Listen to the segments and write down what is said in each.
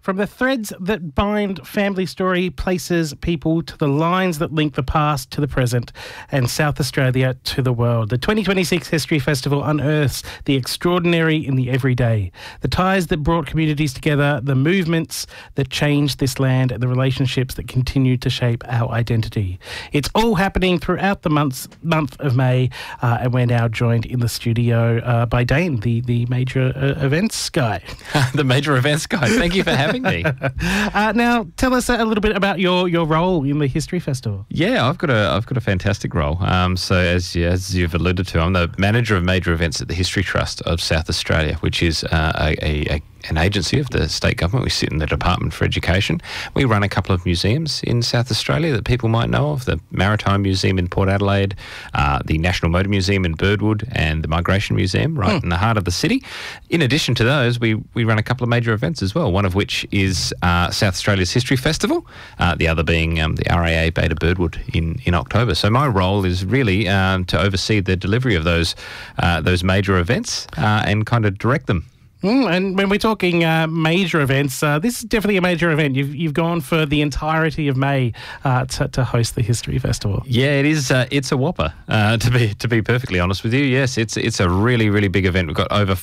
From the threads that bind family story places people to the lines that link the past to the present and South Australia to the world. The 2026 History Festival unearths the extraordinary in the everyday, the ties that brought communities together, the movements that changed this land and the relationships that continue to shape our identity. It's all happening throughout the month of May, and we're now joined in the studio by Dane, the major events guy. The major events guy. Thank you for having me. Now, tell us a little bit about your role in the History Festival. Yeah, I've got a fantastic role. So as you've alluded to, I'm the manager of major events at the History Trust of South Australia, which is an agency of the state government. We sit in the Department for Education. We run a couple of museums in South Australia that people might know of: the Maritime Museum in Port Adelaide, the National Motor Museum in Birdwood, and the Migration Museum right in the heart of the city. In addition to those, we run a couple of major events as well, one of which is South Australia's History Festival, the other being the RAA Beta Birdwood in October. So my role is really to oversee the delivery of those major events and kind of direct them. And when we're talking major events, this is definitely a major event. You've gone for the entirety of May to host the History Festival. Yeah, it is. It's a whopper. To be perfectly honest with you, yes, it's a really, really big event. We've got over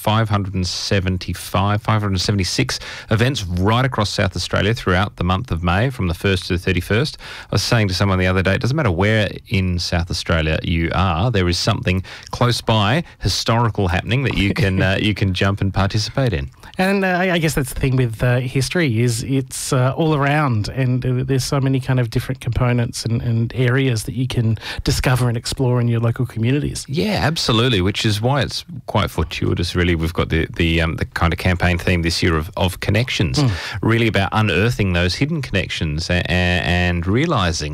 576 events right across South Australia throughout the month of May, from the 1st to the 31st. I was saying to someone the other day, it doesn't matter where in South Australia you are, there is something close by, historical, happening that you can jump and participate in. And I guess that's the thing with history, is it's all around, and there's so many kind of different components and areas that you can discover and explore in your local communities. Yeah, absolutely, which is why it's quite fortuitous, really. We've got the kind of campaign theme this year of connections, really about unearthing those hidden connections and realising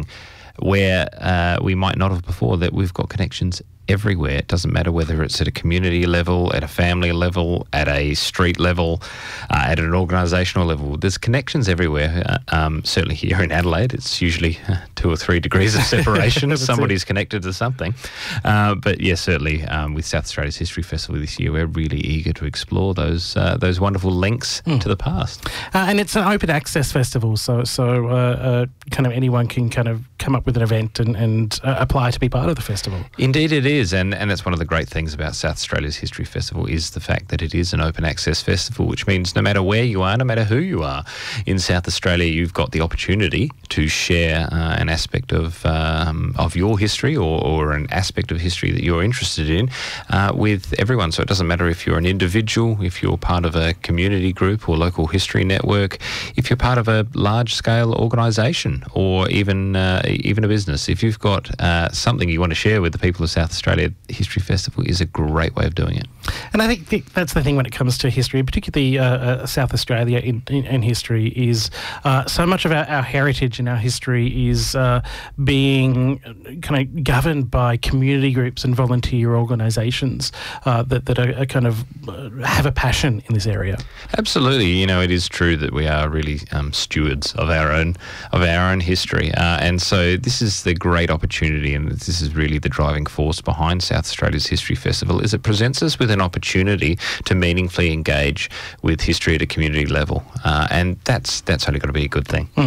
where we might not have before that we've got connections everywhere. It doesn't matter whether it's at a community level, at a family level, at a street level, at an organisational level. There's connections everywhere. Certainly here in Adelaide, it's usually 2 or 3 degrees of separation. Somebody's connected to something. But yeah, certainly with South Australia's History Festival this year, we're really eager to explore those wonderful links to the past. And it's an open access festival, so kind of anyone can kind of come up with an event and apply to be part of the festival. Indeed it is, and that's one of the great things about South Australia's History Festival, is the fact that it is an open access festival, which means no matter where you are, no matter who you are in South Australia, you've got the opportunity to share an aspect of your history or an aspect of history that you're interested in with everyone. So it doesn't matter if you're an individual, if you're part of a community group or local history network, if you're part of a large-scale organisation, or even a business. If you've got something you want to share with the people of South Australia, History Festival is a great way of doing it. And I think that's the thing when it comes to history, particularly South Australia in history, is so much of our heritage and our history is being kind of governed by community groups and volunteer organisations that are kind of have a passion in this area. Absolutely. You know, it is true that we are really stewards of our own history, and so this is the great opportunity, and this is really the driving force behind South Australia's History Festival, is it presents us with an opportunity to meaningfully engage with history at a community level, and that's only got to be a good thing.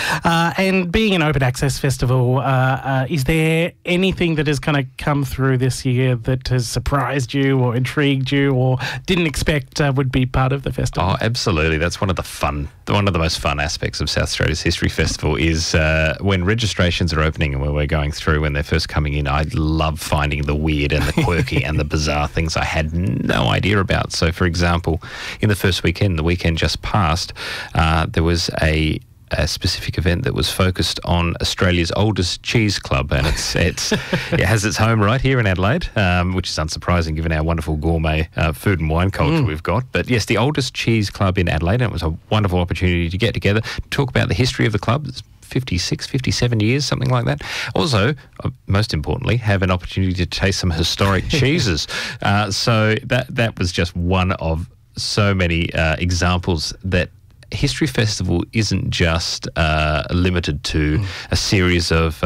And being an open access festival, is there anything that has kind of come through this year that has surprised you or intrigued you or didn't expect would be part of the festival? Oh, absolutely. That's one of the most fun aspects of South Australia's History Festival is when registrations are opening and when we're going through, when they're first coming in. I love finding the weird and the quirky and the bizarre things I had no idea about. So, for example, in the first weekend, the weekend just passed, there was a specific event that was focused on Australia's oldest cheese club, and it has its home right here in Adelaide, which is unsurprising given our wonderful gourmet food and wine culture we've got. But yes, the oldest cheese club in Adelaide, and it was a wonderful opportunity to get together, talk about the history of the club. It's 56, 57 years, something like that. Also, most importantly, have an opportunity to taste some historic cheeses. So that was just one of so many examples that History Festival isn't just limited to a series of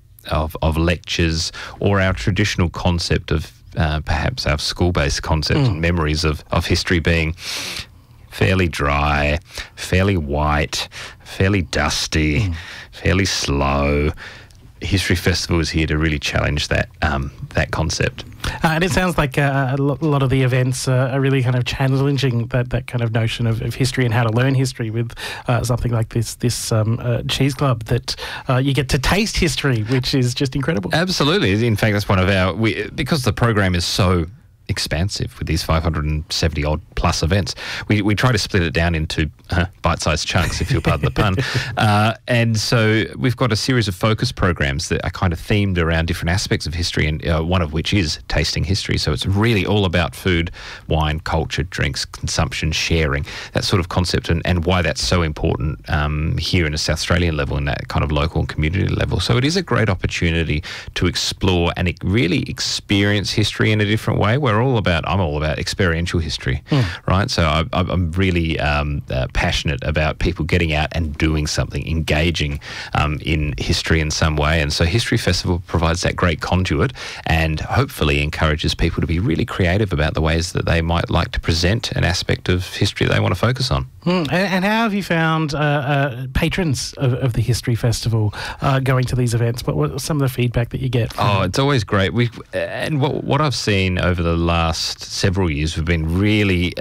lectures or our traditional concept of perhaps our school-based concept and memories of history being fairly dry, fairly white, fairly dusty, fairly slow. History Festival is here to really challenge that that concept. And it sounds like a lot of the events are really kind of challenging that kind of notion of history and how to learn history with something like this cheese club that you get to taste history, which is just incredible. Absolutely. In fact, that's one of our... because the program is so expansive with these 570 odd plus events, we try to split it down into bite-sized chunks, if you'll pardon the pun. And so we've got a series of focus programs that are kind of themed around different aspects of history, and one of which is tasting history. So it's really all about food, wine, culture, drinks, consumption, sharing, that sort of concept, and why that's so important here in a South Australian level, in that kind of local and community level. So it is a great opportunity to explore and really experience history in a different way. I'm all about experiential history, right? So I'm really passionate about people getting out and doing something, engaging in history in some way. And so History Festival provides that great conduit and hopefully encourages people to be really creative about the ways that they might like to present an aspect of history they want to focus on. And how have you found patrons of the History Festival going to these events? What's some of the feedback that you get? It's always great. And what I've seen over the last several years, we've been really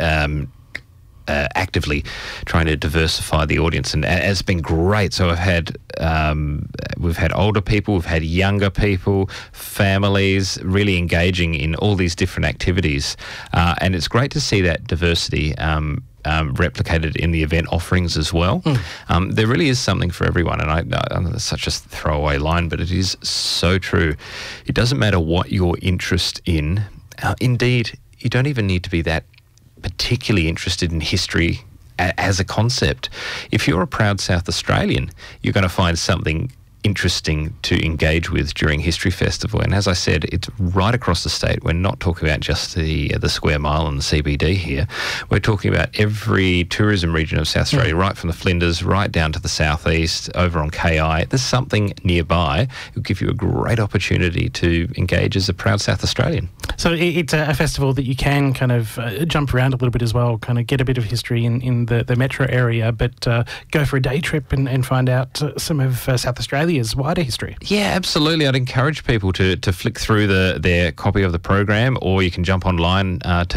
actively trying to diversify the audience, and it's been great. So we've had older people, we've had younger people, families really engaging in all these different activities, and it's great to see that diversity replicated in the event offerings as well. There really is something for everyone, and I it's such a throwaway line, but it is so true. It doesn't matter what your interest in. Indeed, you don't even need to be that particularly interested in history as a concept. If you're a proud South Australian, you're going to find something interesting to engage with during History Festival. And as I said, it's right across the state. We're not talking about just the square mile and the CBD here. We're talking about every tourism region of South Australia, right from the Flinders right down to the southeast, over on KI. There's something nearby. It'll give you a great opportunity to engage as a proud South Australian. So it's a festival that you can kind of jump around a little bit as well, kind of get a bit of history in the metro area, but go for a day trip and find out some of South Australia's wider history. Yeah, absolutely. I'd encourage people to flick through their copy of the program, or you can jump online to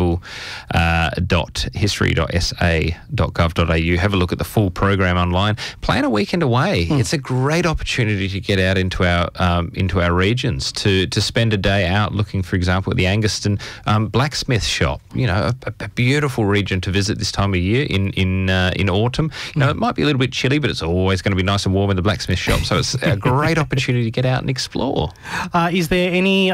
festival.history.sa.gov.au, have a look at the full program online, plan a weekend away. It's a great opportunity to get out into our regions, to spend a day out looking, for example, at the Anguston blacksmith shop. You know, a beautiful region to visit this time of year in autumn. You know, it might be a little bit chilly, but it's always going to be nice and warm in the blacksmith shop. So it's a great opportunity to get out and explore. Is there any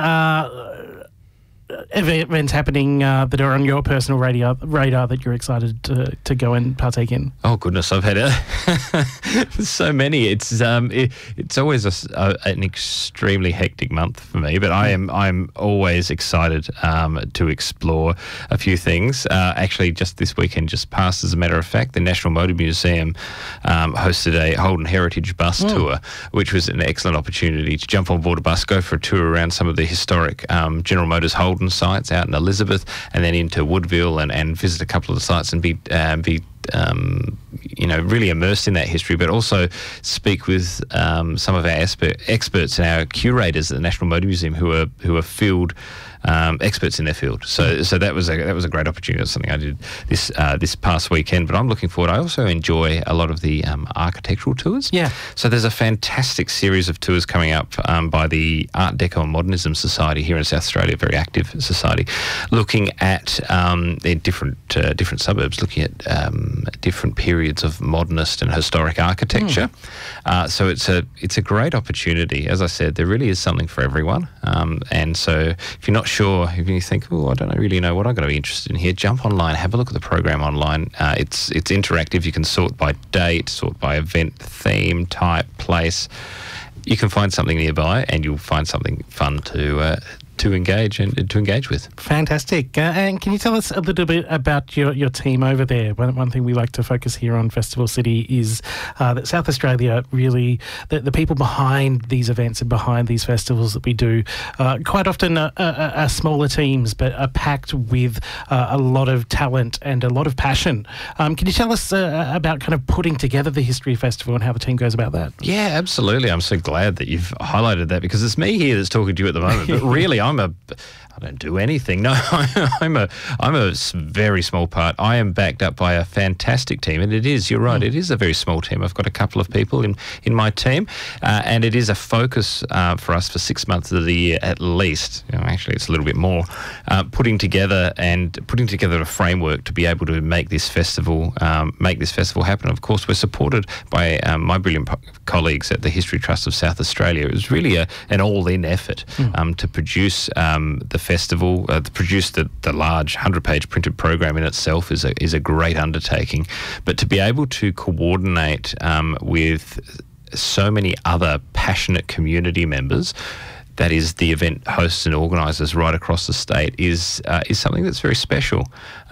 events happening that are on your personal radar that you're excited to go and partake in? Oh goodness, I've had so many. It's always an extremely hectic month for me, but I'm always excited to explore a few things. Actually, just this weekend just passed, as a matter of fact, the National Motor Museum hosted a Holden Heritage bus tour, which was an excellent opportunity to jump on board a bus, go for a tour around some of the historic General Motors Holden sites out in Elizabeth, and then into Woodville and visit a couple of the sites and be really immersed in that history, but also speak with some of our experts and our curators at the National Motor Museum who are field experts in their field. So that was a great opportunity. That's something I did this past weekend. But I'm looking forward. I also enjoy a lot of the architectural tours. Yeah. So there's a fantastic series of tours coming up by the Art Deco and Modernism Society here in South Australia, a very active society, looking at in different suburbs, looking at different periods of modernist and historic architecture. So it's a great opportunity. As I said, there really is something for everyone. And so if you're not sure, if you think, I don't really know what I'm going to be interested in here, jump online, have a look at the program online. It's interactive. You can sort by date, sort by event, theme, type, place. You can find something nearby, and you'll find something fun to to engage with. Fantastic. And can you tell us a little bit about your team over there? One thing we like to focus here on Festival City is that South Australia really, the people behind these events and behind these festivals that we do, quite often are smaller teams, but are packed with a lot of talent and a lot of passion. Can you tell us about kind of putting together the History Festival and how the team goes about that? Yeah, absolutely. I'm so glad that you've highlighted that, because it's me here that's talking to you at the moment. But really, I don't do anything. No, I'm a very small part. I am backed up by a fantastic team, and you're right, it is a very small team. I've got a couple of people in my team, and it is a focus for us for 6 months of the year at least. Actually, it's a little bit more. Putting together a framework to be able to make this festival happen. Of course, we're supported by my brilliant colleagues at the History Trust of South Australia. It was really an all-in effort to produce the festival. Produce the large 100-page printed program in itself is a great undertaking, but to be able to coordinate with so many other passionate community members, that is the event hosts and organisers right across the state, is something that's very special.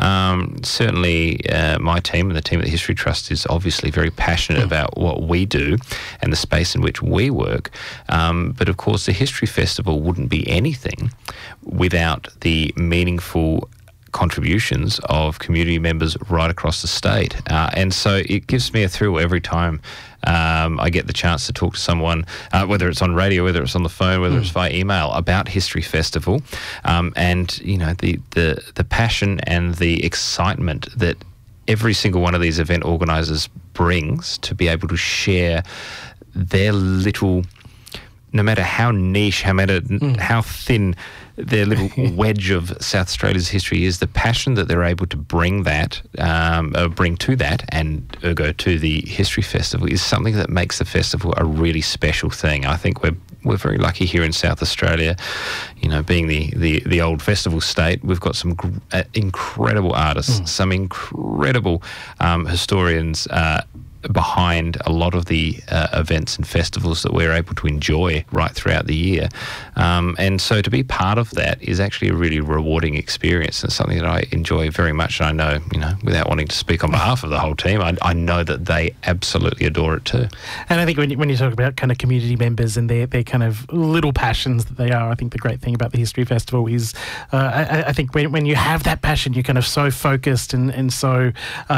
Certainly my team and the team at the History Trust is obviously very passionate about what we do and the space in which we work. But of course, the History Festival wouldn't be anything without the meaningful contributions of community members right across the state. And so it gives me a thrill every time I get the chance to talk to someone, whether it's on radio, whether it's on the phone, whether it's via email, about History Festival, and the passion and the excitement that every single one of these event organisers brings to be able to share their little, no matter how niche, how thin their little wedge of South Australia's history is, the passion that they're able to bring to that, and ergo to the History Festival, is something that makes the festival a really special thing. I think we're very lucky here in South Australia, being the old festival state. We've got some incredible artists, some incredible historians behind a lot of the events and festivals that we're able to enjoy right throughout the year. And so to be part of that is actually a really rewarding experience, and something that I enjoy very much. And I know, without wanting to speak on behalf of the whole team, I know that they absolutely adore it too. And I think when you talk about kind of community members and their kind of little passions that they are, I think the great thing about the History Festival is I think when you have that passion, you're kind of so focused and so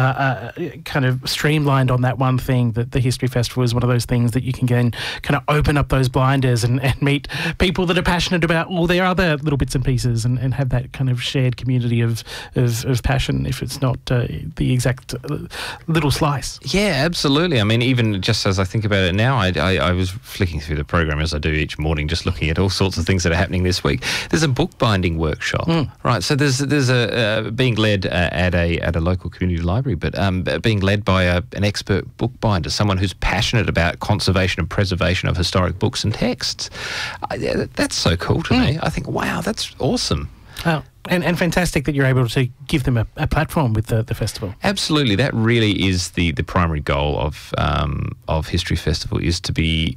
kind of streamlined on that one thing, that the History Festival is one of those things that you can kind of open up those blinders and meet people that are passionate about all their other little bits and pieces, and have that kind of shared community of passion, if it's not the exact little slice. Yeah, absolutely. I mean, even just as I think about it now, I was flicking through the program as I do each morning, just looking at all sorts of things that are happening this week. There's a bookbinding workshop, right? So there's a being led at a local community library, but being led by an expert bookbinder, someone who's passionate about conservation and preservation of historic books and texts. That's so cool to me. I think, wow, that's awesome. Oh, and fantastic that you're able to give them a platform with the festival. Absolutely. That really is the primary goal of History Festival, is to be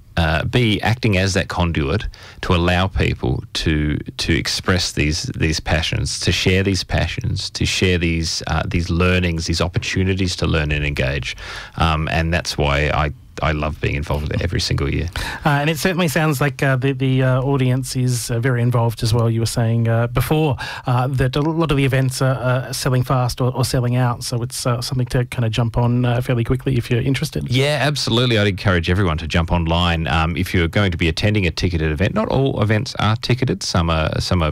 acting as that conduit to allow people to express these passions, to share these passions, to share these learnings, these opportunities to learn and engage. And that's why I love being involved with it every single year. And it certainly sounds like the audience is very involved as well. You were saying before that a lot of the events are selling fast or selling out, so it's something to kind of jump on fairly quickly if you're interested. Yeah, absolutely. I'd encourage everyone to jump online. If you're going to be attending a ticketed event, not all events are ticketed. Some are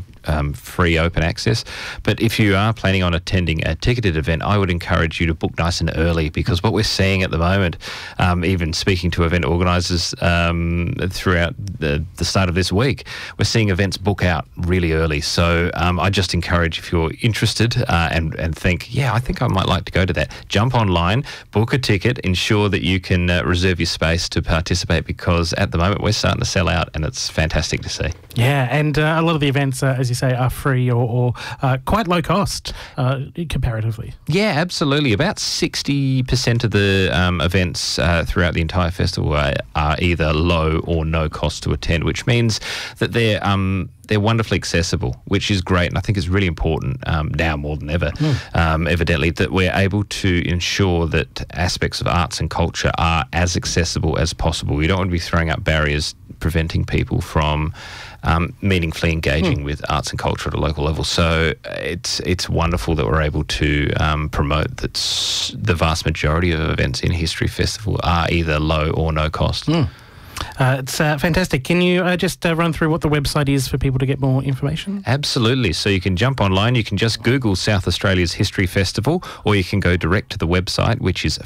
free open access. But if you are planning on attending a ticketed event, I would encourage you to book nice and early, because what we're seeing at the moment, even speaking to event organisers throughout the start of this week, we're seeing events book out really early. So I just encourage, if you're interested and think, yeah, I think I might like to go to that, jump online, book a ticket, ensure that you can reserve your space to participate, because at the moment we're starting to sell out, and it's fantastic to see. Yeah, and a lot of the events, as you say, are free or quite low cost comparatively. Yeah, absolutely. About 60% of the events throughout the entire festival are either low or no cost to attend, which means that they're they're wonderfully accessible, which is great, and I think it's really important now more than ever, evidently, that we're able to ensure that aspects of arts and culture are as accessible as possible. We don't want to be throwing up barriers preventing people from meaningfully engaging with arts and culture at a local level. So it's wonderful that we're able to promote that the vast majority of events in History Festival are either low or no cost. It's fantastic. Can you just run through what the website is for people to get more information? Absolutely. So you can jump online. You can just Google South Australia's History Festival, or you can go direct to the website, which is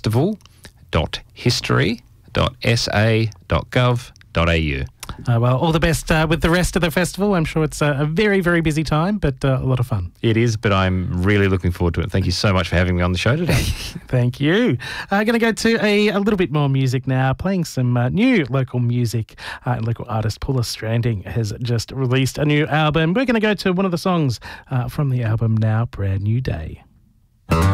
festival.history.sa.gov.au. Well, all the best with the rest of the festival. I'm sure it's a very, very busy time, but a lot of fun. It is, but I'm really looking forward to it. Thank you so much for having me on the show today. Thank you. I'm going to go to a little bit more music now, playing some new local music. Local artist Paula Stranding has just released a new album. We're going to go to one of the songs from the album now, Brand New Day.